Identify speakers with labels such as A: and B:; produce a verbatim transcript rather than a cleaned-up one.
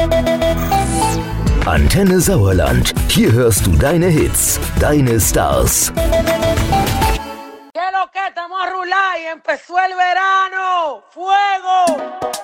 A: Antenne Sauerland. Hier hörst du deine Hits, deine Stars.
B: ¿Qué lo que? Estamos a rular y empezó el verano. ¡Fuego!